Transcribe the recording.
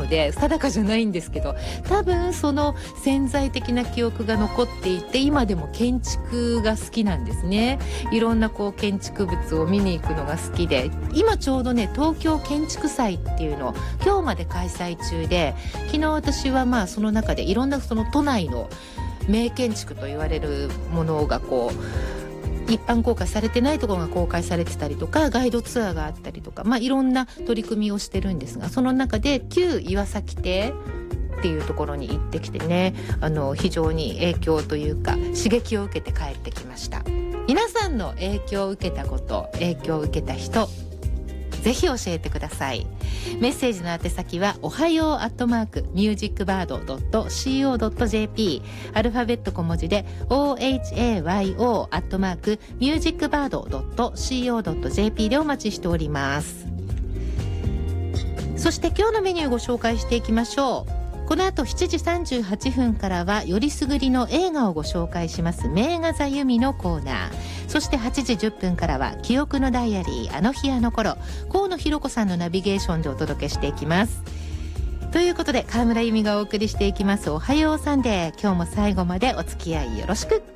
で定かじゃないんですけど、多分その潜在的な記憶が残っていて、今でも建築が好きなんですね。いろんな建築物を見に行くのが好きで、今ちょうどね東京建築祭っていうのを今日まで開催中で、昨日私はその中でいろんなその都内の名建築と言われるものが一般公開されてないところが公開されてたりとか、ガイドツアーがあったりとか、いろんな取り組みをしてるんですが、その中で旧岩崎邸っていうところに行ってきてね、非常に影響というか刺激を受けて帰ってきました。皆さんの影響を受けたこと、影響を受けた人、ぜひ教えてください。メッセージの宛先はおはよう@musicbird.co.jp、 アルファベット小文字で ohayo@musicbird.co.jp でお待ちしております。そして今日のメニューをご紹介していきましょう。この後7時38分からはよりすぐりの映画をご紹介します名画座由美のコーナー。そして8時10分からは記憶のダイアリー、あの日あの頃、河野弘子さんのナビゲーションでお届けしていきます。ということで川村由美がお送りしていきますおはようサンデー。今日も最後までお付き合いよろしく。